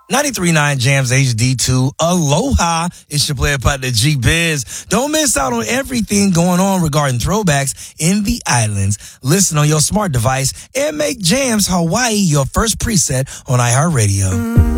93.9 Jams HD2. Aloha. It's your player partner, G-Biz. Don't miss out on everything going on regarding throwbacks in the islands. Listen on your smart device and make Jams Hawaii your first preset on iHeartRadio.